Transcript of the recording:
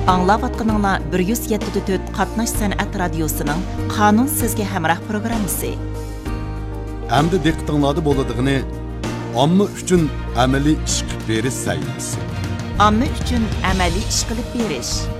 Аңлаватқаныңла 107.4 Qatnash San'at Radiosu'nun Qanun Sizge Hamrah programmasi. Әмді диqqətinizdə boladığını amma üçün əməli iş qilib beriş sayılması. Amma üçün əməli iş qilib beriş.